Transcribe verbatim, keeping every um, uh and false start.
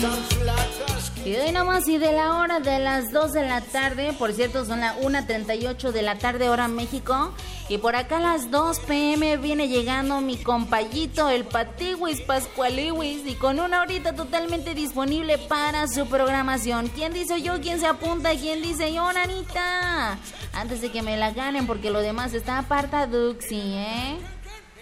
Y hoy nomás y de la hora de las dos de la tarde, por cierto son las una treinta y ocho de la tarde hora México. Y por acá a las dos pm viene llegando mi compayito, el Patiwis Pascualiwis, y con una horita totalmente disponible para su programación. ¿Quién dice yo? ¿Quién se apunta? ¿Quién dice yo, nanita? Antes de que me la ganen, porque lo demás está apartaduxi, ¿eh?